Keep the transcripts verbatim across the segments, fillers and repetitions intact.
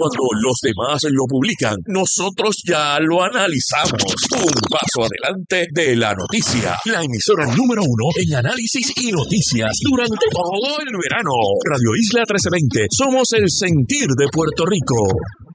cuando los demás lo publican, nosotros ya lo analizamos. Un paso adelante de la noticia. La emisora número uno en análisis y noticias durante todo el verano. Radio Isla trece veinte. Somos el sentir de Puerto Rico.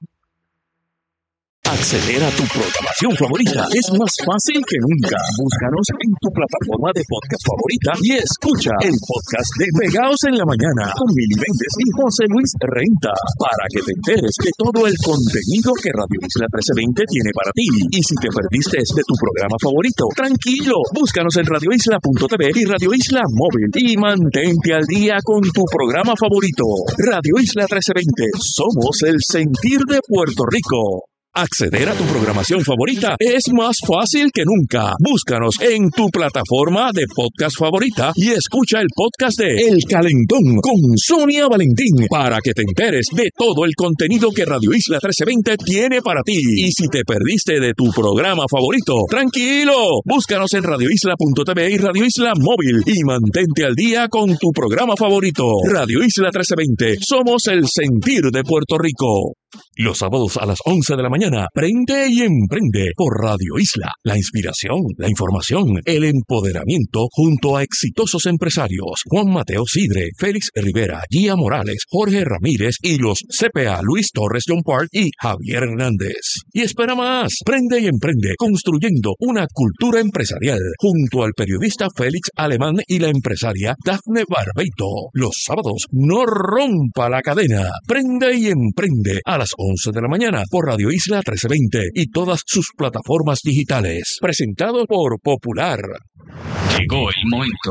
Acceder a tu programación favorita es más fácil que nunca. Búscanos en tu plataforma de podcast favorita y escucha el podcast de Pegaos en la Mañana con Mili Méndez y José Luis Renta para que te enteres de todo el contenido que Radio Isla trece veinte tiene para ti. Y si te perdiste de tu programa favorito, tranquilo, búscanos en radio isla punto t v y Radio Isla Móvil y mantente al día con tu programa favorito. Radio Isla trece veinte, somos el sentir de Puerto Rico. Acceder a tu programación favorita es más fácil que nunca. Búscanos en tu plataforma de podcast favorita y escucha el podcast de El Calentón con Sonia Valentín para que te enteres de todo el contenido que Radio Isla trece veinte tiene para ti. Y si te perdiste de tu programa favorito, tranquilo, búscanos en radio isla punto t v y Radio Isla Móvil y mantente al día con tu programa favorito. Radio Isla trece veinte, somos el sentir de Puerto Rico. Los sábados a las once de la mañana, prende y emprende por Radio Isla. La inspiración, la información, el empoderamiento junto a exitosos empresarios Juan Mateo Sidre, Félix Rivera, Gia Morales, Jorge Ramírez y los C P A Luis Torres John Park y Javier Hernández. Y espera más, prende y emprende construyendo una cultura empresarial junto al periodista Félix Alemán y la empresaria Dafne Barbeito. Los sábados no rompa la cadena, prende y emprende a las once de la mañana por Radio Isla trece veinte y todas sus plataformas digitales. Presentado por Popular. Llegó el momento.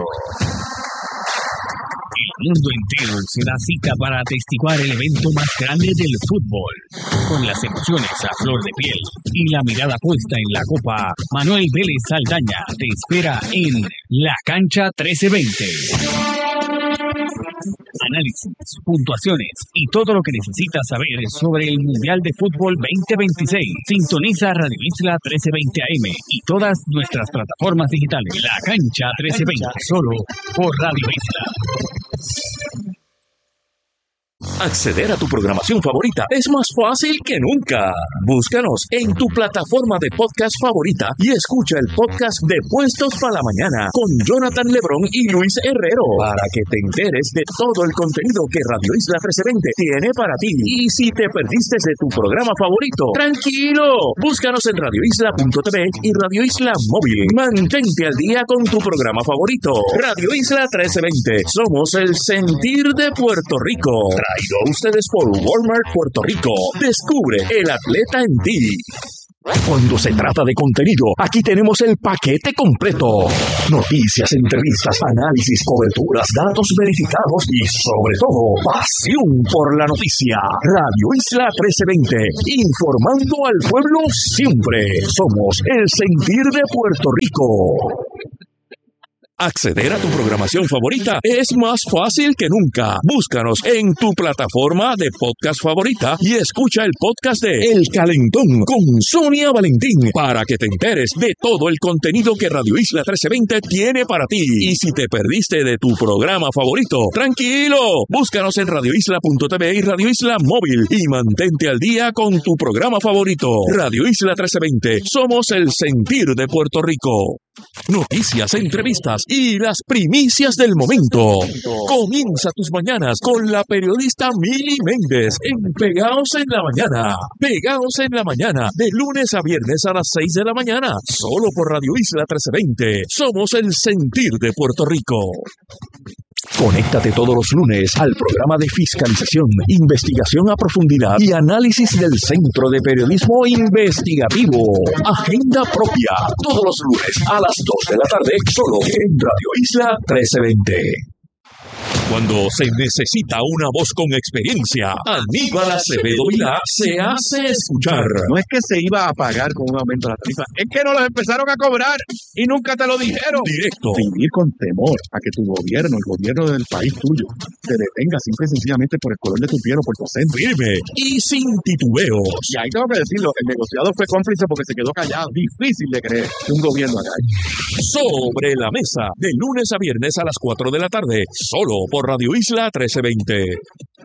El mundo entero se da cita para atestiguar el evento más grande del fútbol. Con las emociones a flor de piel y la mirada puesta en la copa, Manuel Vélez Saldaña te espera en La Cancha trece veinte. Análisis, puntuaciones y todo lo que necesitas saber sobre el Mundial de Fútbol veinte veintiséis. Sintoniza Radio Isla trece veinte A M y todas nuestras plataformas digitales. La Cancha trece veinte, solo por Radio Isla. Acceder a tu programación favorita es más fácil que nunca. Búscanos en tu plataforma de podcast favorita y escucha el podcast de Puestos para la Mañana con Jonathan Lebrón y Luis Herrero para que te enteres de todo el contenido que Radio Isla trece veinte tiene para ti. Y si te perdiste de tu programa favorito, tranquilo, búscanos en radio isla punto t v y Radio Isla Móvil. Mantente al día con tu programa favorito. Radio Isla trece veinte, somos el sentir de Puerto Rico. Traído a ustedes por Walmart Puerto Rico. Descubre el atleta en ti. Cuando se trata de contenido, aquí tenemos el paquete completo. Noticias, entrevistas, análisis, coberturas, datos verificados y, sobre todo, pasión por la noticia. Radio Isla trece veinte, informando al pueblo siempre. Somos el sentir de Puerto Rico. Acceder a tu programación favorita es más fácil que nunca. Búscanos en tu plataforma de podcast favorita y escucha el podcast de El Calentón con Sonia Valentín para que te enteres de todo el contenido que Radio Isla trece veinte tiene para ti. Y si te perdiste de tu programa favorito, tranquilo, búscanos en radio isla punto t v y Radio Isla Móvil y mantente al día con tu programa favorito. Radio Isla trece veinte, somos el sentir de Puerto Rico. Noticias, entrevistas y las primicias del momento. Comienza tus mañanas con la periodista Mili Méndez en Pegaos en la Mañana. Pegaos en la Mañana, de lunes a viernes a las seis de la mañana, solo por Radio Isla trece veinte. Somos el sentir de Puerto Rico. Conéctate todos los lunes al programa de fiscalización, investigación a profundidad y análisis del Centro de Periodismo Investigativo. Agenda propia, todos los lunes a las dos de la tarde, solo en Radio Isla trece veinte. Cuando se necesita una voz con experiencia, Aníbal Acevedo Vilá se hace escuchar. No es que se iba a pagar con un aumento de la tarifa, es que no los empezaron a cobrar y nunca te lo dijeron. Directo. Vivir con temor a que tu gobierno, el gobierno del país tuyo, te detenga simple y sencillamente por el color de tu piel o por tu acento. Firme y sin titubeos. Y ahí tengo que decirlo, el negociado fue cómplice porque se quedó callado. Difícil de creer que un gobierno haga eso. Sobre la mesa, de lunes a viernes a las cuatro de la tarde, solo por Radio Isla trece veinte.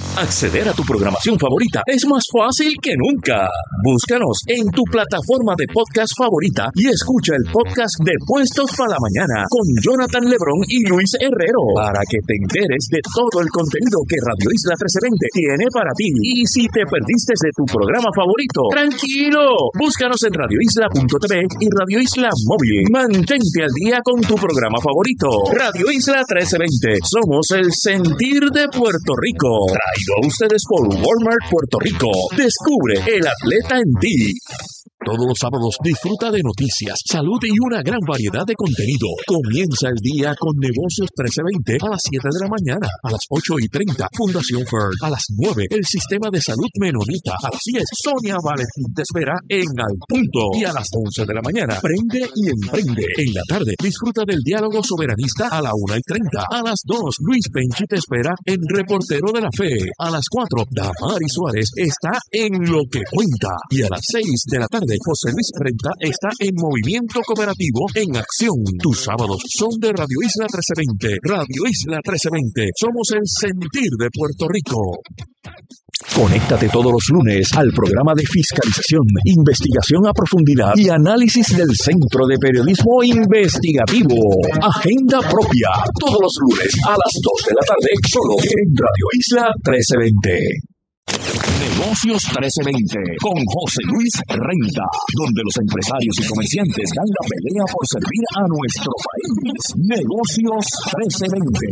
Acceder a tu programación favorita es más fácil que nunca. Búscanos en tu plataforma de podcast favorita y escucha el podcast de Puestos para la Mañana con Jonathan Lebrón y Luis Herrero para que te enteres de todo el contenido que Radio Isla trece veinte tiene para ti. Y si te perdiste de tu programa favorito, tranquilo, búscanos en radio isla punto t v y Radio Isla Móvil. Mantente al día con tu programa favorito. Radio Isla trece veinte. Somos el sentir de Puerto Rico. Traído a ustedes por Walmart Puerto Rico. Descubre el atleta en ti. Todos los sábados disfruta de noticias, salud y una gran variedad de contenido. Comienza el día con Negocios trece veinte a las siete de la mañana. A las ocho y treinta, Fundación Ferd. A las nueve, el Sistema de Salud Menonita. A las diez, Sonia Valentín te espera en Al Punto. Y a las once de la mañana, Prende y Emprende. En la tarde, disfruta del diálogo soberanista a la una y treinta. A las dos, Luis Penchi te espera en Reportero de la Fe. A las cuatro, Damari Suárez está en Lo que Cuenta. Y a las seis de la tarde, José Luis Renta está en Movimiento Cooperativo en Acción. Tus sábados son de Radio Isla trece veinte. Radio Isla trece veinte. Somos el sentir de Puerto Rico. Conéctate todos los lunes al programa de fiscalización, investigación a profundidad y análisis del Centro de Periodismo Investigativo. Agenda propia. Todos los lunes a las dos de la tarde, solo en Radio Isla trece veinte. Negocios trece veinte con José Luis Renta, donde los empresarios y comerciantes dan la pelea por servir a nuestro país. Negocios trece veinte.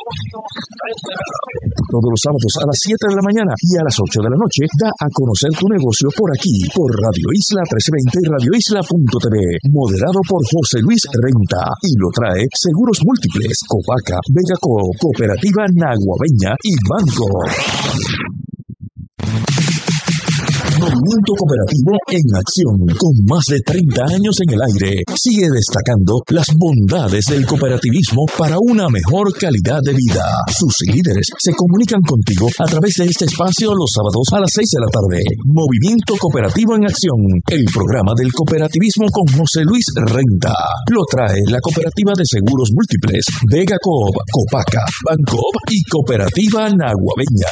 Todos los sábados a las siete de la mañana y a las ocho de la noche, da a conocer tu negocio por aquí, por Radio Isla trece veinte y radio isla punto t v. Moderado por José Luis Renta y lo trae Seguros Múltiples, Copaca, Vegaco, Cooperativa Naguabeña y Banco. Movimiento Cooperativo en Acción, con más de treinta años en el aire, sigue destacando las bondades del cooperativismo para una mejor calidad de vida. Sus líderes se comunican contigo a través de este espacio los sábados a las seis de la tarde. Movimiento Cooperativo en Acción, el programa del cooperativismo con José Luis Renta. Lo trae la Cooperativa de Seguros Múltiples, Vega Coop, Copaca, Bancoop y Cooperativa Naguabeña.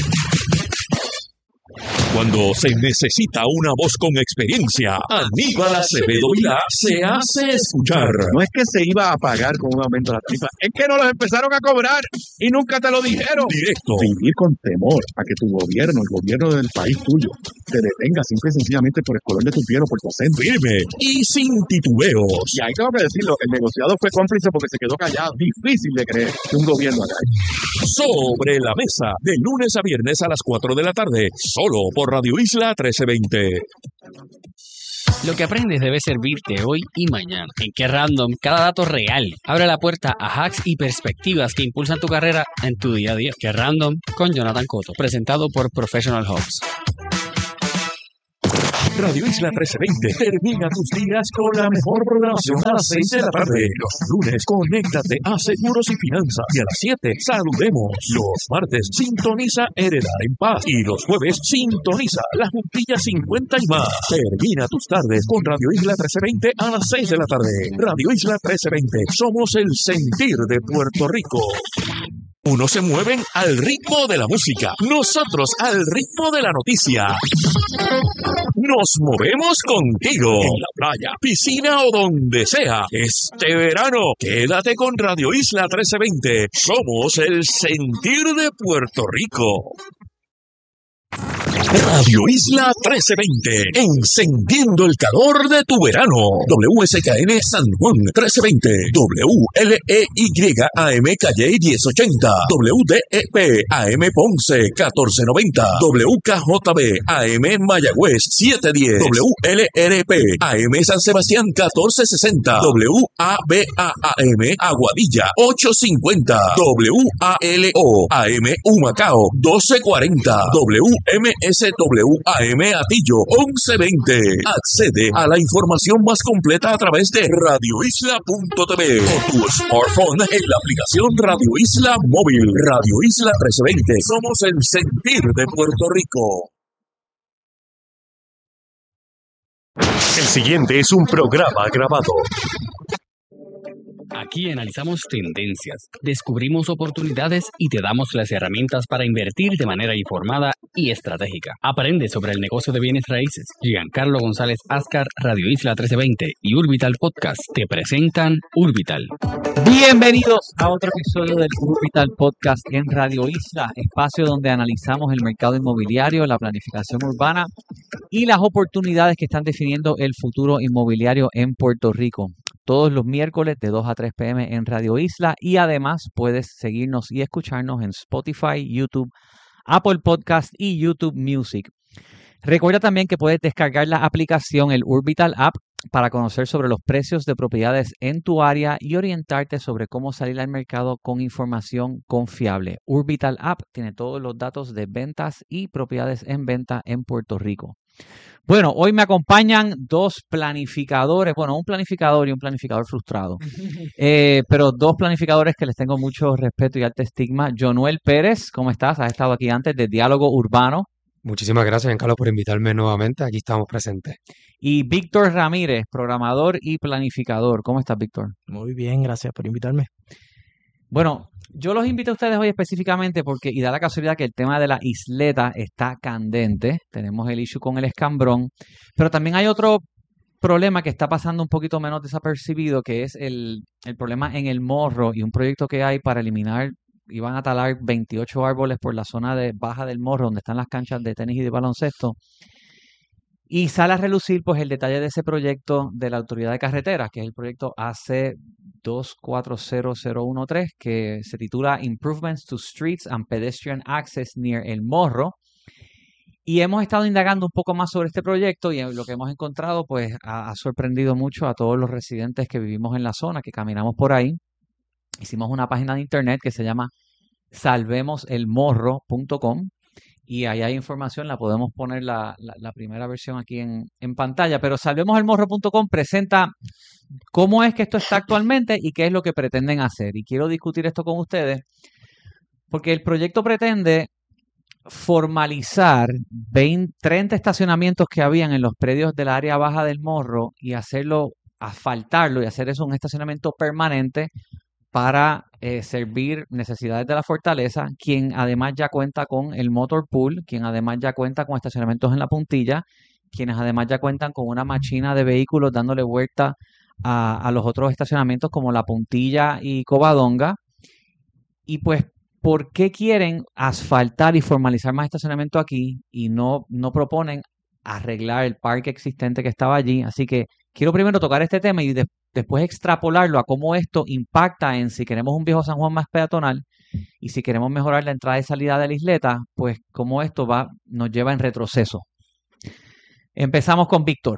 Cuando se necesita una voz con experiencia, Aníbal Acevedo Vilá se hace escuchar. No es que se iba a pagar con un aumento de la tarifa, es que no los empezaron a cobrar y nunca te lo dijeron. Directo. Vivir con temor a que tu gobierno, el gobierno del país tuyo, te detenga simple y sencillamente por el color de tu piel o por tu acento. Firme y sin titubeos. Y ahí tengo que decirlo, el negociado fue cómplice porque se quedó callado. Difícil de creer que un gobierno haga eso. Sobre la mesa, de lunes a viernes a las cuatro de la tarde, solo por Radio Isla trece veinte. Lo que aprendes debe servirte hoy y mañana. En Qué Random, cada dato real abre la puerta a hacks y perspectivas que impulsan tu carrera en tu día a día. Qué Random con Jonathan Cotto, presentado por Professional Hubs. Radio Isla trece veinte termina tus días con la mejor programación a las seis de la tarde. Los lunes, conéctate a Seguros y Finanzas. Y a las siete, saludemos. Los martes, sintoniza Heredar en Paz. Y los jueves, sintoniza La Juntilla cincuenta y más. Termina tus tardes con Radio Isla trece veinte a las seis de la tarde. Radio Isla trece veinte. Somos el sentir de Puerto Rico. Unos se mueven al ritmo de la música, nosotros al ritmo de la noticia. Nos movemos contigo, en la playa, piscina o donde sea. Este verano, quédate con Radio Isla trece veinte. Somos el sentir de Puerto Rico. Radio Isla trece veinte, encendiendo el calor de tu verano. W S K N San Juan trece veinte, W L E Y A M Calle diez ochenta, W D E P A M Ponce catorce noventa, W K J B A M Mayagüez siete diez, W L R P A M San Sebastián catorce sesenta, W A B A A M Aguadilla ocho cincuenta, W A L O A M Humacao doce cuarenta, W M S W A M Atillo once veinte. Accede a la información más completa a través de radio isla punto t v o tu smartphone en la aplicación Radio Isla Móvil. Radio Isla trece veinte. Somos el sentir de Puerto Rico. El siguiente es un programa grabado. Aquí analizamos tendencias, descubrimos oportunidades y te damos las herramientas para invertir de manera informada y estratégica. Aprende sobre el negocio de bienes raíces. Giancarlo González Ascar, Radio Isla trece veinte y Urbital Podcast te presentan Urbital. Bienvenidos a otro episodio del Urbital Podcast en Radio Isla, espacio donde analizamos el mercado inmobiliario, la planificación urbana y las oportunidades que están definiendo el futuro inmobiliario en Puerto Rico. Todos los miércoles de dos a tres p m en Radio Isla y además puedes seguirnos y escucharnos en Spotify, YouTube, Apple Podcast y YouTube Music. Recuerda también que puedes descargar la aplicación, el Urbital App, para conocer sobre los precios de propiedades en tu área y orientarte sobre cómo salir al mercado con información confiable. Urbital App tiene todos los datos de ventas y propiedades en venta en Puerto Rico. Bueno, hoy me acompañan dos planificadores, bueno, un planificador y un planificador frustrado, eh, pero dos planificadores que les tengo mucho respeto y alto estigma. Jonuel Pérez, ¿cómo estás? Has estado aquí antes de Diálogo Urbano. Muchísimas gracias, Giancarlo, por invitarme nuevamente. Aquí estamos presentes. Y Víctor Ramírez, programador y planificador. ¿Cómo estás, Víctor? Muy bien, gracias por invitarme. Bueno, yo los invito a ustedes hoy específicamente porque, y da la casualidad que el tema de la isleta está candente. Tenemos el issue con el escambrón, pero también hay otro problema que está pasando un poquito menos desapercibido, que es el, el problema en el Morro y un proyecto que hay para eliminar, iban a talar veintiocho árboles por la zona de baja del Morro, donde están las canchas de tenis y de baloncesto. Y sale a relucir pues el detalle de ese proyecto de la Autoridad de Carreteras, que es el proyecto A C dos cuatro cero cero uno tres, que se titula Improvements to Streets and Pedestrian Access Near El Morro. Y hemos estado indagando un poco más sobre este proyecto y lo que hemos encontrado pues ha, ha sorprendido mucho a todos los residentes que vivimos en la zona, que caminamos por ahí. Hicimos una página de internet que se llama salvemos el morro punto com. Y ahí hay información, la podemos poner la, la, la primera versión aquí en, en pantalla, pero salvemos el morro punto com presenta cómo es que esto está actualmente y qué es lo que pretenden hacer. Y quiero discutir esto con ustedes porque el proyecto pretende formalizar veinte, treinta estacionamientos que habían en los predios del área baja del Morro y hacerlo, asfaltarlo y hacer eso un estacionamiento permanente para eh, servir necesidades de la fortaleza, quien además ya cuenta con el motor pool, quien además ya cuenta con estacionamientos en la puntilla, quienes además ya cuentan con una machina de vehículos dándole vuelta a, a los otros estacionamientos como la puntilla y Covadonga. Y pues, ¿por qué quieren asfaltar y formalizar más estacionamiento aquí y no, no proponen arreglar el parque existente que estaba allí? Así que quiero primero tocar este tema y de, después extrapolarlo a cómo esto impacta en si queremos un Viejo San Juan más peatonal y si queremos mejorar la entrada y salida de la isleta, pues cómo esto va, nos lleva en retroceso. Empezamos con Víctor.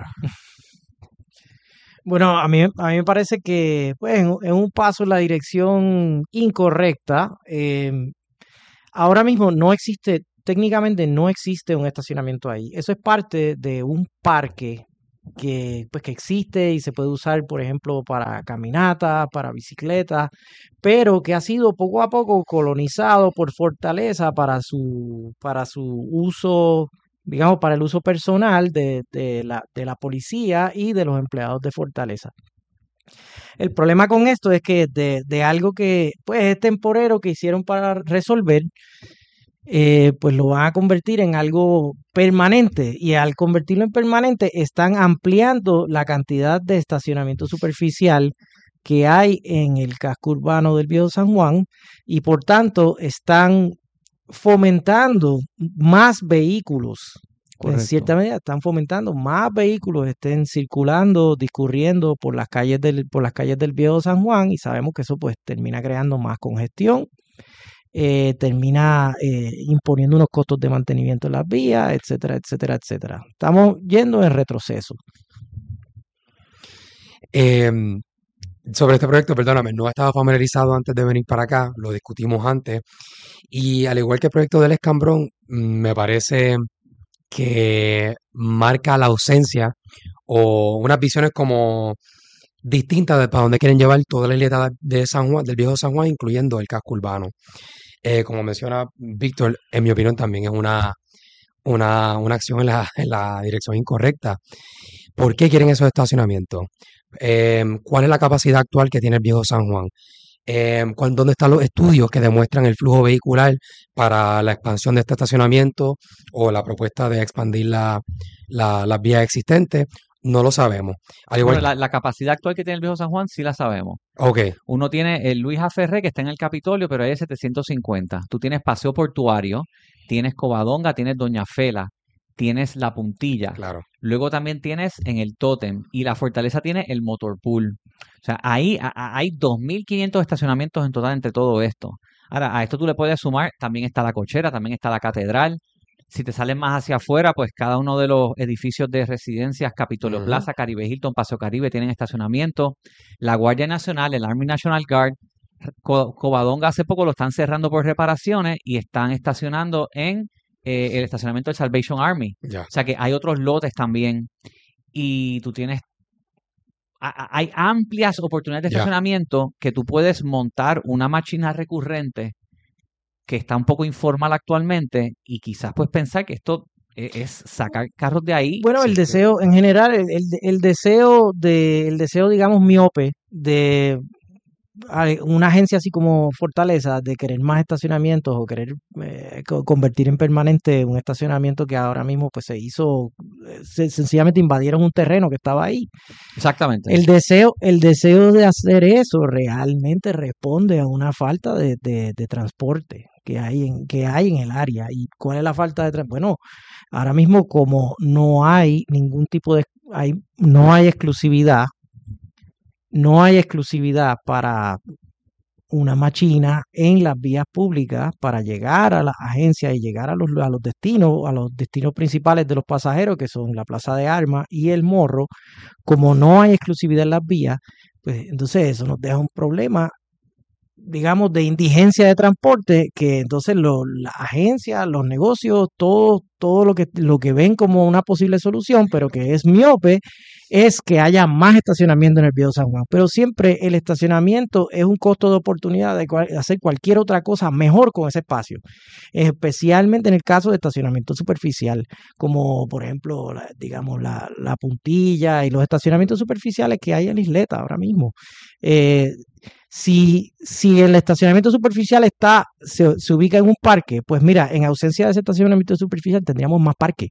Bueno, a mí, a mí me parece que pues, en, en un paso en la dirección incorrecta. Eh, ahora mismo no existe, técnicamente no existe un estacionamiento ahí. Eso es parte de un parque que, pues, que existe y se puede usar, por ejemplo, para caminatas, para bicicletas, pero que ha sido poco a poco colonizado por Fortaleza para su, para su uso, digamos, para el uso personal de, de, la, de la policía y de los empleados de Fortaleza. El problema con esto es que de, de algo que pues, es temporero que hicieron para resolver, Eh, pues lo van a convertir en algo permanente y al convertirlo en permanente están ampliando la cantidad de estacionamiento superficial que hay en el casco urbano del Viejo San Juan y por tanto están fomentando más vehículos. Correcto. En cierta medida están fomentando más vehículos estén circulando, discurriendo por las calles del, por las calles del Viejo San Juan y sabemos que eso pues termina creando más congestión. Eh, termina eh, imponiendo unos costos de mantenimiento en las vías, etcétera, etcétera, etcétera. Estamos yendo en retroceso. Eh, sobre este proyecto, perdóname, no estaba familiarizado antes de venir para acá, lo discutimos antes, y al igual que el proyecto del escambrón, me parece que marca la ausencia o unas visiones como distintas de para dónde quieren llevar toda la isleta de San Juan, del Viejo San Juan, incluyendo el casco urbano. Eh, como menciona Víctor, en mi opinión también es una, una, una acción en la, en la dirección incorrecta. ¿Por qué quieren esos estacionamientos? Eh, ¿cuál es la capacidad actual que tiene el viejo San Juan? Eh, ¿cuál- ¿dónde están los estudios que demuestran el flujo vehicular para la expansión de este estacionamiento o la propuesta de expandir la, la- las vías existentes? No lo sabemos. Al igual Bueno, que, la, la capacidad actual que tiene el viejo San Juan sí la sabemos. ok, Uno tiene el Luis A. Ferré, que está en el Capitolio, pero ahí es setecientos cincuenta. Tú tienes Paseo Portuario, tienes Covadonga, tienes Doña Fela, tienes La Puntilla. claro. Luego también tienes en el Tótem y la Fortaleza tiene el Motor Pool. O sea, ahí a- a- hay dos mil quinientos estacionamientos en total entre todo esto. Ahora, a esto tú le puedes sumar, también está la Cochera, también está la Catedral. Si te sales más hacia afuera, pues cada uno de los edificios de residencias, Capitolio Ujú. Plaza, Caribe Hilton, Paseo Caribe, tienen estacionamiento. La Guardia Nacional, el Army National Guard, Co- Covadonga hace poco lo están cerrando por reparaciones y están estacionando en eh, el estacionamiento del Salvation Army. Ya. O sea que hay otros lotes también y tú tienes, a- a- hay amplias oportunidades de Ya. estacionamiento que tú puedes montar una máquina recurrente que está un poco informal actualmente y quizás pues pensar que esto e- es sacar carros de ahí. Bueno, el Sí, deseo, en general, el, el- el deseo de, el deseo, digamos, miope de a- una agencia así como Fortaleza de querer más estacionamientos o querer eh, co- convertir en permanente un estacionamiento que ahora mismo pues se hizo, eh, se- sencillamente invadieron un terreno que estaba ahí. Exactamente. El deseo, el deseo de hacer eso realmente responde a una falta de, de- de transporte que hay en, que hay en el área. ¿Y cuál es la falta de transporte? Bueno, ahora mismo como no hay ningún tipo de, hay, no hay exclusividad, no hay exclusividad para una máquina en las vías públicas para llegar a las agencias y llegar a los, a los destinos, a los destinos principales de los pasajeros, que son la Plaza de Armas y el Morro. Como no hay exclusividad en las vías, pues entonces eso nos deja un problema, digamos, de indigencia de transporte, que entonces lo- las agencias, los negocios, todo, todo lo que, lo que ven como una posible solución, pero que es miope, es que haya más estacionamiento en el Viejo San Juan. Pero siempre el estacionamiento es un costo de oportunidad de cual- hacer cualquier otra cosa mejor con ese espacio, especialmente en el caso de estacionamiento superficial, como por ejemplo, la- digamos, la, la Puntilla y los estacionamientos superficiales que hay en la isleta ahora mismo. Eh, si, si el estacionamiento superficial está, se, se ubica en un parque, pues mira, en ausencia de ese estacionamiento superficial tendríamos más parques.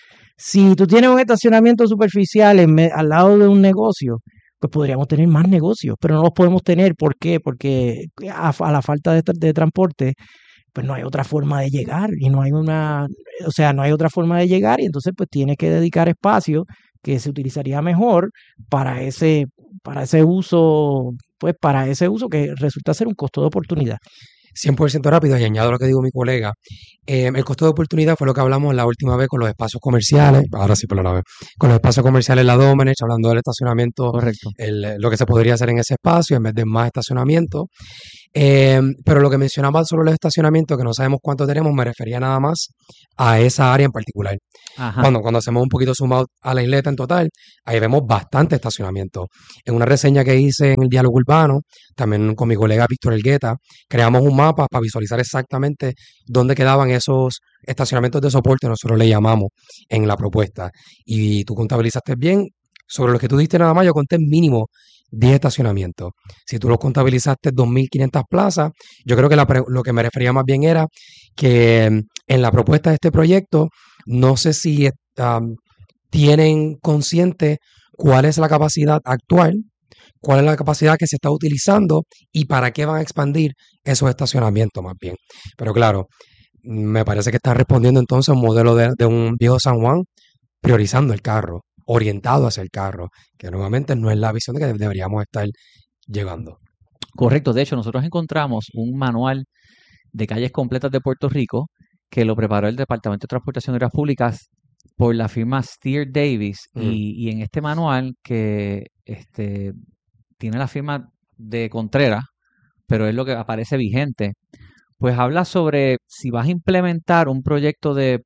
Si tú tienes un estacionamiento superficial en me- al lado de un negocio, pues podríamos tener más negocios, pero no los podemos tener. ¿Por qué? Porque a, a la falta de, tra- de transporte, pues no hay otra forma de llegar y no hay una, o sea, no hay otra forma de llegar y entonces pues tienes que dedicar espacio que se utilizaría mejor para ese, para ese uso, pues para ese uso que resulta ser un costo de oportunidad. cien por ciento rápido, y añado lo que digo mi colega, eh, el costo de oportunidad fue lo que hablamos la última vez con los espacios comerciales, ahora sí por la vez, con los espacios comerciales en la Domenech, hablando del estacionamiento, Correcto. el- lo que se podría hacer en ese espacio en vez de más estacionamiento. Eh, pero lo que mencionaba sobre los estacionamientos, que no sabemos cuánto tenemos, me refería nada más a esa área en particular. Ajá. Cuando, cuando hacemos un poquito zoom out a la isleta en total, ahí vemos bastante estacionamiento. En una reseña que hice en el Diálogo Urbano, también con mi colega Víctor Elgueta, creamos un mapa para visualizar exactamente dónde quedaban esos estacionamientos de soporte, nosotros le llamamos en la propuesta. Y tú contabilizaste bien, sobre los que tú diste nada más, yo conté mínimo diez estacionamientos. Si tú los contabilizaste dos mil quinientas plazas, yo creo que la pre- lo que me refería más bien era que mm, en la propuesta de este proyecto, no sé si um, tienen consciente cuál es la capacidad actual, cuál es la capacidad que se está utilizando y para qué van a expandir esos estacionamientos más bien. Pero claro, me parece que está respondiendo entonces a un modelo de, de un viejo San Juan priorizando el carro, orientado hacia el carro, que nuevamente no es la visión de que deberíamos estar llegando. Correcto. De hecho, nosotros encontramos un manual de calles completas de Puerto Rico que lo preparó el Departamento de Transportación y Obras Públicas por la firma Steer Davis Mm. y, y en este manual que este, tiene la firma de Contreras, pero es lo que aparece vigente, pues habla sobre si vas a implementar un proyecto de,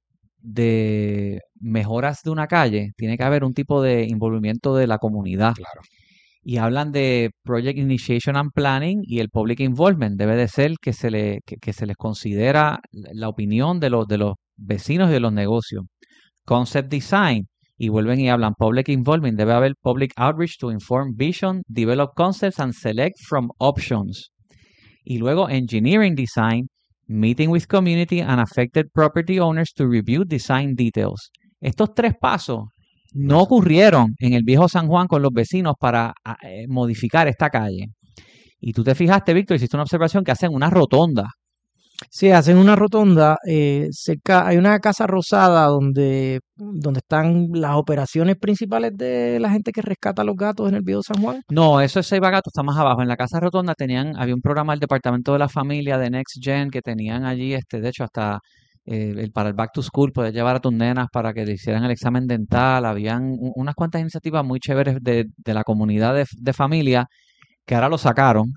de mejoras de una calle, tiene que haber un tipo de involucramiento de la comunidad. Claro. Y hablan de Project Initiation and Planning y el Public Involvement. Debe de ser que se, le, que, que se les considera la opinión de los, de los vecinos y de los negocios. Concept Design, y vuelven y hablan public involvement. Debe haber public outreach to inform vision, develop concepts and select from options. Y luego engineering design, meeting with community and affected property owners to review design details. Estos tres pasos no ocurrieron en el viejo San Juan con los vecinos para eh, modificar esta calle. Y tú te fijaste, Víctor, hiciste una observación que hacen una rotonda. Sí, hacen una rotonda. Eh, cerca, hay una casa rosada donde, donde están las operaciones principales de la gente que rescata a los gatos en el viejo San Juan. No, eso es Seiba Gato, está más abajo. En la casa rotonda tenían, había un programa del Departamento de la Familia de Next Gen que tenían allí, este, de hecho, hasta eh, el, para el Back to School, poder llevar a tus nenas para que le hicieran el examen dental. Habían un, unas cuantas iniciativas muy chéveres de, de la comunidad de, de familia que ahora lo sacaron.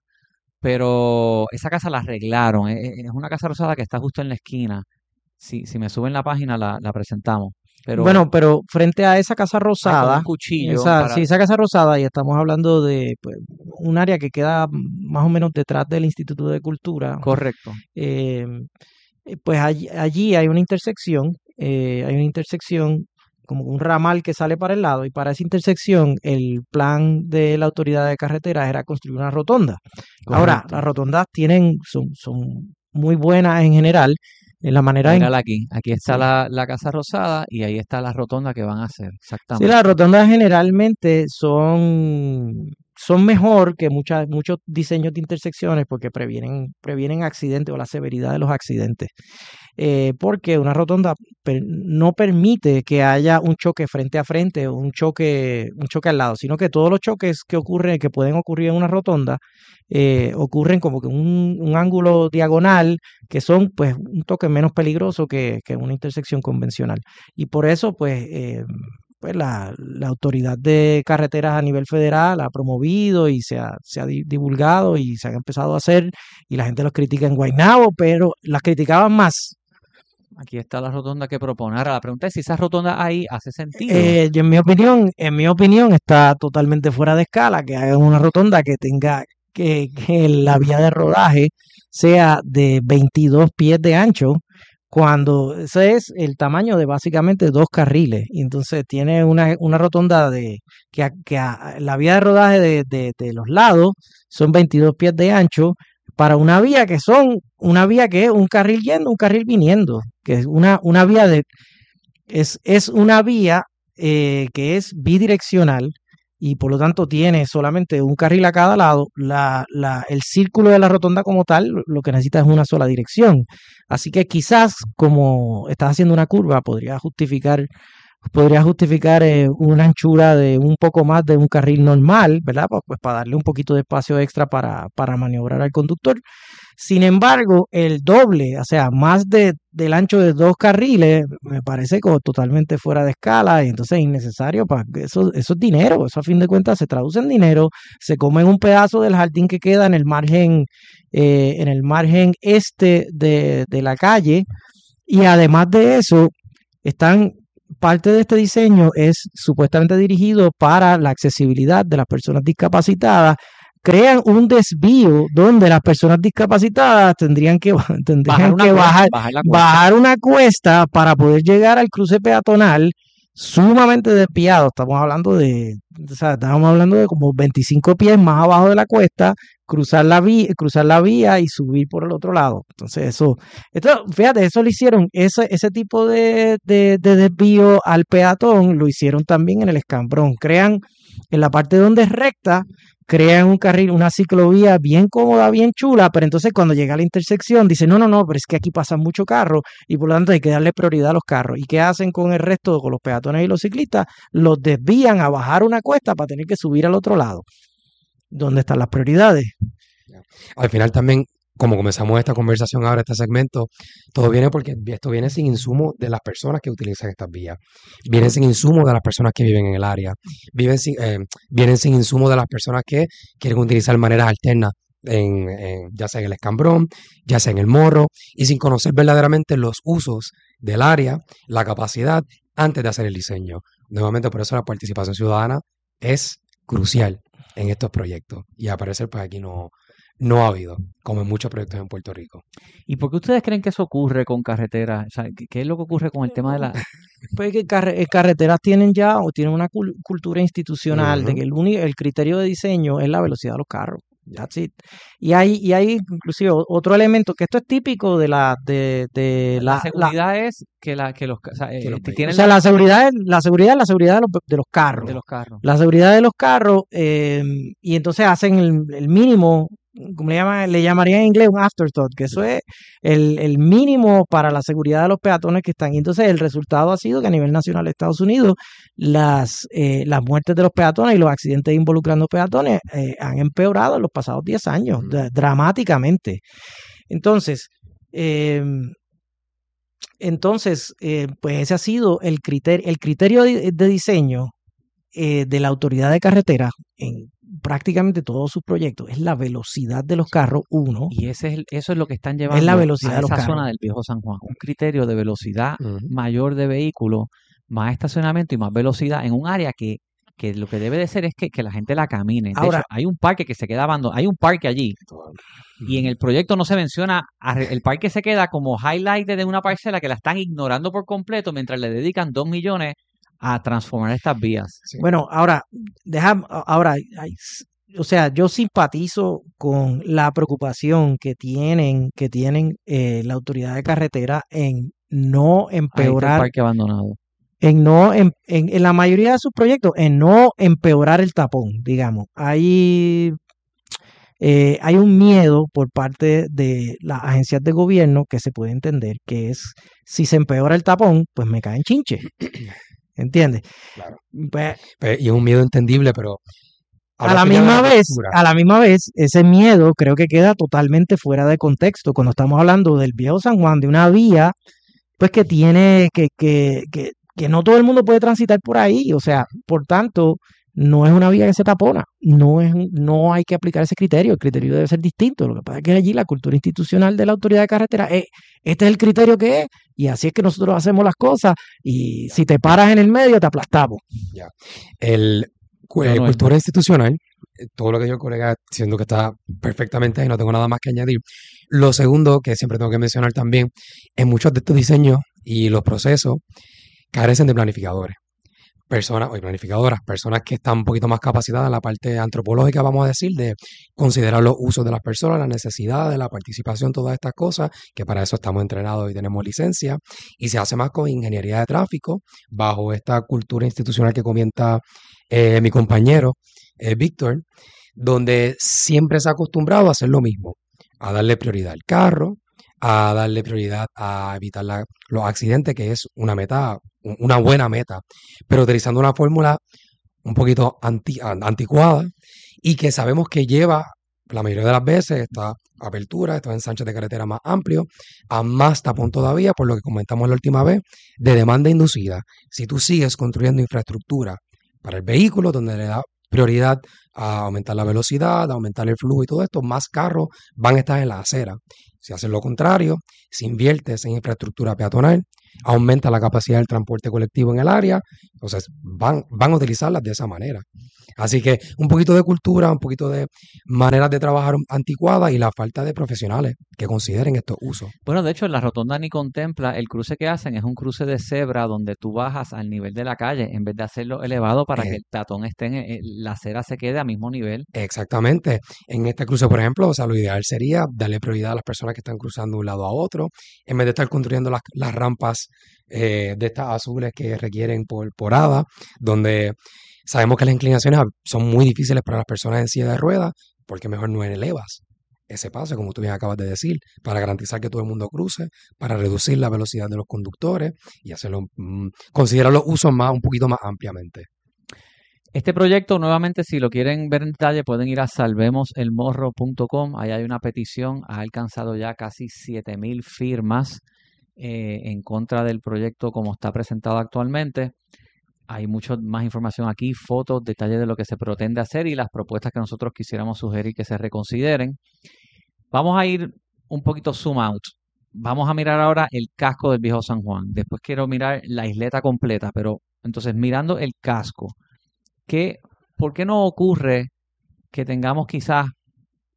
Pero esa casa la arreglaron. Es, es una casa rosada que está justo en la esquina. Si, si me suben la página, la, la presentamos. Pero, bueno, pero frente a esa casa hay como rosada, un cuchillo esa, para... sí, esa casa rosada, y estamos hablando de pues, un área que queda más o menos detrás del Instituto de Cultura. Correcto. Eh, pues allí, allí hay una intersección, eh, hay una intersección como un ramal que sale para el lado, y para esa intersección el plan de la autoridad de carreteras era construir una rotonda. Correcto. Ahora, las rotondas tienen, son, son muy buenas en general, en la manera en... Mírala aquí. Aquí está Sí. la, la casa rosada y ahí está la rotonda que van a hacer. Sí, Exactamente. las rotondas generalmente son, son mejor que muchas, muchos diseños de intersecciones porque previenen, previenen accidentes o la severidad de los accidentes. Eh, porque una rotonda per- no permite que haya un choque frente a frente o un choque, un choque al lado, sino que todos los choques que ocurren, que pueden ocurrir en una rotonda, eh, ocurren como que un, un ángulo diagonal, que son pues un toque menos peligroso que, que una intersección convencional. Y por eso pues, eh, pues la, la autoridad de carreteras a nivel federal ha promovido y se ha, se ha di- divulgado y se ha empezado a hacer, y la gente los critica en Guaynabo, pero las criticaban más. Aquí está la rotonda que propone. Ahora la pregunta es si esa rotonda ahí hace sentido. Eh, y en mi opinión, en mi opinión está totalmente fuera de escala que hagan una rotonda que tenga que, que la vía de rodaje sea de veintidós pies de ancho, cuando ese es el tamaño de básicamente dos carriles. Y entonces tiene una, una rotonda de que, a- que a- la vía de rodaje de, de- de los lados son veintidós pies de ancho para una vía que son una vía que es un carril yendo, un carril viniendo, que es una, una vía de es, es una vía eh, que es bidireccional y por lo tanto tiene solamente un carril a cada lado. La, la, el círculo de la rotonda como tal lo- lo que necesita es una sola dirección. Así que quizás como estás haciendo una curva podría justificar, podría justificar eh, una anchura de un poco más de un carril normal, ¿verdad? Pues, pues para darle un poquito de espacio extra para, para maniobrar al conductor. Sin embargo, el doble, o sea, más de, del ancho de dos carriles, me parece como totalmente fuera de escala y entonces innecesario. Para eso, eso es dinero, eso a fin de cuentas se traduce en dinero, se come en un pedazo del jardín que queda en el margen, eh, en el margen este de, de la calle, y además de eso, están parte de este diseño es supuestamente dirigido para la accesibilidad de las personas discapacitadas. Crean un desvío donde las personas discapacitadas tendrían que, tendrían Bajar una que cuesta, bajar, bajar la cuesta. bajar una cuesta para poder llegar al cruce peatonal sumamente desviado. Estamos hablando de, o sea, estamos hablando de como veinticinco pies más abajo de la cuesta, cruzar la vía, cruzar la vía y subir por el otro lado. Entonces eso, esto, fíjate, eso lo hicieron, ese, ese tipo de, de, de desvío al peatón lo hicieron también en el Escambrón. Crean en la parte donde es recta, crean un carril, una ciclovía bien cómoda, bien chula, pero entonces cuando llega a la intersección dicen, no, no, no, pero es que aquí pasan muchos carros y por lo tanto hay que darle prioridad a los carros. ¿Y qué hacen con el resto, con los peatones y los ciclistas? Los desvían a bajar una cuesta para tener que subir al otro lado. ¿Dónde están las prioridades? Al final también, como comenzamos esta conversación ahora, este segmento, todo viene porque esto viene sin insumo de las personas que utilizan estas vías. Vienen sin insumo de las personas que viven en el área. Viven sin, eh, vienen sin insumo de las personas que quieren utilizar maneras alternas, en, en- ya sea en el Escambrón, ya sea en el Morro, y sin conocer verdaderamente los usos del área, la capacidad, antes de hacer el diseño. Nuevamente, por eso la participación ciudadana es crucial en estos proyectos. Y al parecer, pues aquí no, no ha habido, como en muchos proyectos en Puerto Rico. ¿Y por qué ustedes creen que eso ocurre con carreteras? O sea, ¿qué, qué es lo que ocurre con el tema de la... Pues que carre- eh, carreteras tienen ya o tienen una cul- cultura institucional de Ujú. que el, uni- el criterio de diseño es la velocidad de los carros. That's it. Y hay, y hay inclusive o- otro elemento que esto es típico de la, de, de La la, la, seguridad es que, la, que los, ca- o sea, Que eh, los te o tienen sea, la, la seguridad, es- la seguridad es la seguridad de los, de los carros. de los carros. La seguridad de los carros, eh, y entonces hacen el, el mínimo, como le llaman, le llamarían en inglés un afterthought, que eso es el, el mínimo para la seguridad de los peatones que están. Y entonces el resultado ha sido que a nivel nacional de Estados Unidos, las, eh, las muertes de los peatones y los accidentes involucrando peatones eh, han empeorado en los pasados diez años, Ujú. dra- dramáticamente. Entonces, eh, entonces eh, pues ese ha sido el criterio, el criterio de, de diseño eh, de la autoridad de carretera en prácticamente todos sus proyectos es la velocidad de los carros, uno, Y ese es el- eso es lo que están es la llevando velocidad a de los esa carros. zona del Viejo San Juan. Un criterio de velocidad Ujú. mayor de vehículos, más estacionamiento y más velocidad en un área que, que lo que debe de ser es que, que la gente la camine. De Ahora, hecho, hay un parque que se queda abandonado. Hay un parque allí y en el proyecto no se menciona, arre- el parque se queda como highlight de una parcela que la están ignorando por completo mientras le dedican dos millones a transformar estas vías. Sí. bueno, ahora, deja, ahora, hay- o sea, yo simpatizo con la preocupación que tienen, que tienen eh, la autoridad de carretera en no Ahí está el empeorar, parque abandonado. en no, em- en, en la mayoría de sus proyectos, en no empeorar el tapón, digamos. Hay, eh, hay un miedo por parte de las agencias de gobierno que se puede entender, que es, si se empeora el tapón, pues me caen chinche, ¿entiendes? Claro. Pues, Pe- Y es un miedo entendible, pero a la hablaste ya de misma la vez, cultura. a la misma vez, ese miedo creo que queda totalmente fuera de contexto cuando estamos hablando del Viejo San Juan, de una vía, pues que tiene, que, que, que, que no todo el mundo puede transitar por ahí, o sea, por tanto, no es una vía que se tapona, no es, un- no hay que aplicar ese criterio, el criterio debe ser distinto, lo que pasa es que allí la cultura institucional de la autoridad de carretera es, este es el criterio que es, y así es que nosotros hacemos las cosas, y si te paras en el medio te aplastamos. El, cu- Yo eh, no cultura institucional, eh, todo lo que dijo el colega, siendo que está perfectamente y no tengo nada más que añadir. Lo segundo, que siempre tengo que mencionar también, en muchos de estos diseños y los procesos carecen de planificadores. Personas, o planificadoras, personas que están un poquito más capacitadas en la parte antropológica, vamos a decir, de considerar los usos de las personas, las necesidades, la participación, todas estas cosas, que para eso estamos entrenados y tenemos licencia, y se hace más con ingeniería de tráfico, bajo esta cultura institucional que comenta eh, mi compañero eh, Víctor, donde siempre se ha acostumbrado a hacer lo mismo, a darle prioridad al carro, a darle prioridad a evitar la- los accidentes, que es una meta, un- una buena meta, pero utilizando una fórmula un poquito anti- an- anticuada y que sabemos que lleva la mayoría de las veces esta apertura, estos ensanches de carretera más amplios, a más tapón todavía, por lo que comentamos la última vez, de demanda inducida. Si tú sigues construyendo infraestructura para el vehículo, donde le da prioridad a aumentar la velocidad, a aumentar el flujo y todo esto, más carros van a estar en la acera. Si haces lo contrario, si inviertes en infraestructura peatonal, aumenta la capacidad del transporte colectivo en el área, entonces van, van a utilizarlas de esa manera. Así que un poquito de cultura, un poquito de maneras de trabajar anticuadas y la falta de profesionales que consideren estos usos. Bueno, de hecho, la rotonda ni contempla, el cruce que hacen es un cruce de cebra donde tú bajas al nivel de la calle en vez de hacerlo elevado para que Eh, el peatón esté en, en- la acera se quede a mismo nivel. Exactamente. En este cruce, por ejemplo, o sea, lo ideal sería darle prioridad a las personas que están cruzando de un lado a otro, en vez de estar construyendo las, las rampas eh, de estas azules que requieren por porada, donde sabemos que las inclinaciones a- son muy difíciles para las personas en silla de ruedas, porque mejor no elevas ese paso, como tú bien acabas de decir, para garantizar que todo el mundo cruce, para reducir la velocidad de los conductores y hacerlo, mm, considerar los usos más, un poquito más ampliamente. Este proyecto, nuevamente, si lo quieren ver en detalle, pueden ir a salvemos el morro punto com. Ahí hay una petición, ha alcanzado ya casi siete mil firmas eh, en contra del proyecto como está presentado actualmente. Hay mucha más información aquí, fotos, detalles de lo que se pretende hacer y las propuestas que nosotros quisiéramos sugerir que se reconsideren. Vamos a ir un poquito zoom out. Vamos a mirar ahora el casco del Viejo San Juan. Después quiero mirar la isleta completa, pero entonces mirando el casco, ¿qué, ¿por qué no ocurre que tengamos quizás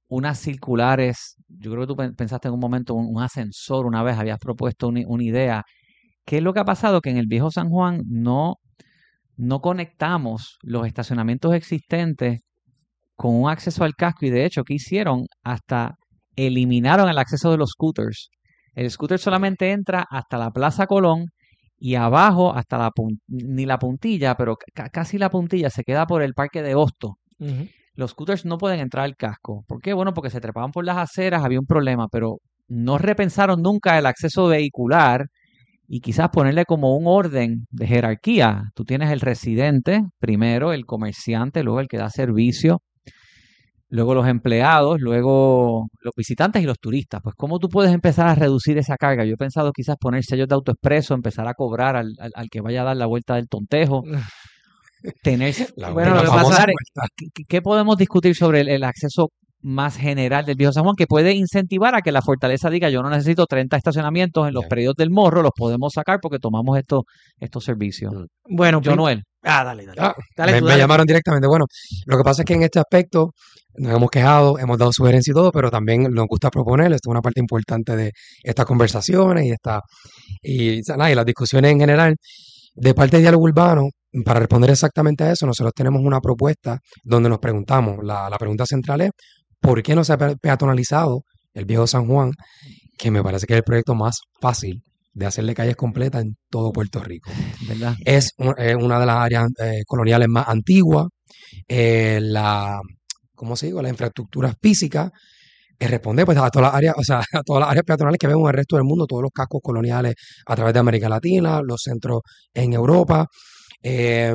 unas circulares, yo creo que tú pen- pensaste en un momento, un, un ascensor una vez, habías propuesto una, una idea. ¿Qué es lo que ha pasado? Que en el viejo San Juan no, no conectamos los estacionamientos existentes con un acceso al casco y de hecho, ¿qué hicieron? Hasta eliminaron el acceso de los scooters. El scooter solamente entra hasta la Plaza Colón y abajo hasta la pun- ni la puntilla, pero ca- casi la puntilla se queda por el Parque de Hosto. Ujú. Los scooters no pueden entrar al casco. ¿Por qué? Bueno, porque se trepaban por las aceras, había un problema, pero no repensaron nunca el acceso vehicular y quizás ponerle como un orden de jerarquía. Tú tienes el residente, primero el comerciante, luego el que da servicio, luego los empleados, luego los visitantes y los turistas. Pues, ¿cómo tú puedes empezar a reducir esa carga? Yo he pensado quizás poner sellos de autoexpreso, empezar a cobrar al, al- al que vaya a dar la vuelta del tontejo, tener... La, Bueno, la lo que famosa pasa- vuelta. ¿Qué, qué podemos discutir sobre el, el acceso más general del Viejo San Juan que puede incentivar a que la fortaleza diga yo no necesito treinta estacionamientos en los Ya. predios del Morro, los podemos sacar porque tomamos estos, estos servicios? Mm. Bueno, Yo prim- Noel. Ah, dale, dale. Ah, Dale me, tú, me dale tú. llamaron directamente. Bueno, lo que pasa es que en este aspecto nos hemos quejado, hemos dado sugerencias y todo, pero también nos gusta proponer, esto es una parte importante de estas conversaciones y esta, y, nada, y las discusiones en general. De parte de Diálogo Urbano, para responder exactamente a eso, nosotros tenemos una propuesta donde nos preguntamos, la, la pregunta central es, ¿por qué no se ha pe- peatonalizado el Viejo San Juan? Que me parece que es el proyecto más fácil de hacerle calles completas en todo Puerto Rico. ¿Verdad? Es un- eh, una de las áreas eh, coloniales más antiguas, eh, la, ¿cómo se digo? La infraestructura física, que responde pues a todas las áreas, o sea, a todas las áreas peatonales que vemos en el resto del mundo, todos los cascos coloniales a través de América Latina, los centros en Europa. eh,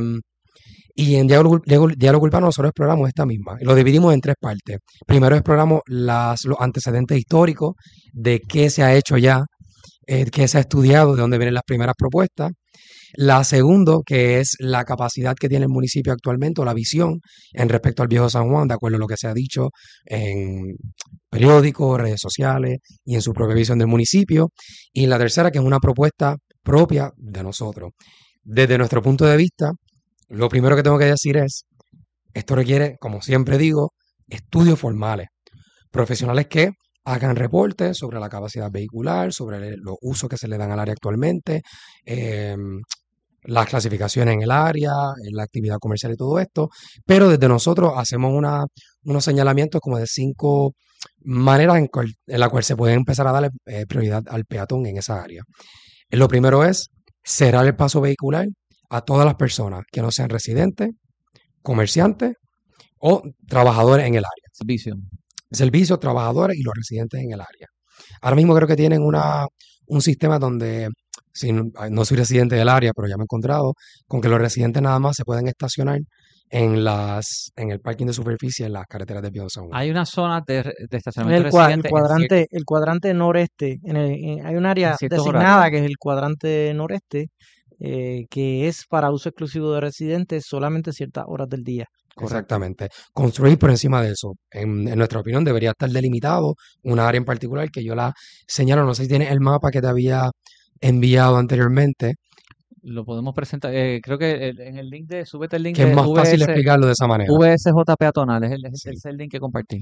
y en Diálogo, Diálogo- Diálogo Urbano nosotros exploramos esta misma. Y lo dividimos en tres partes. Primero exploramos las, los antecedentes históricos de qué se ha hecho ya, eh, qué se ha estudiado, de dónde vienen las primeras propuestas. La segunda, que es la capacidad que tiene el municipio actualmente o la visión en respecto al Viejo San Juan, de acuerdo a lo que se ha dicho en periódicos, redes sociales y en su propia visión del municipio. Y la tercera, que es una propuesta propia de nosotros. Desde nuestro punto de vista, lo primero que tengo que decir es, esto requiere, como siempre digo, estudios formales, profesionales que hagan reportes sobre la capacidad vehicular, sobre los usos que se le dan al área actualmente, eh, las clasificaciones en el área, en la actividad comercial y todo esto, pero desde nosotros hacemos una, unos señalamientos como de cinco maneras en, cual- en la cual se puede empezar a darle eh, prioridad al peatón en esa área. Lo primero es cerrar el paso vehicular a todas las personas que no sean residentes, comerciantes o trabajadores en el área. Servicio. Servicios, trabajadores y los residentes en el área. Ahora mismo creo que tienen una, un sistema donde, si no, no soy residente del área, pero ya me he encontrado con que los residentes nada más se pueden estacionar en las en el parking de superficie en las carreteras de Viejo San Juan. Hay una zona de, re- de estacionamiento El, cua- el residente en cuadrante, el cuadrante noreste. En el- en- hay un área en ciertos designada horarios. que es el cuadrante noreste, eh, que es para uso exclusivo de residentes solamente ciertas horas del día. Exactamente. Construir por encima de eso. En, en nuestra opinión debería estar delimitado una área en particular que yo la señalo. No sé si tienes el mapa que te había enviado anteriormente, Lo podemos presentar. eh, creo que el- en el link de, súbete el link que es de más fácil V S, explicarlo de esa manera. V S J peatonal, es el, es el- es el link que compartí.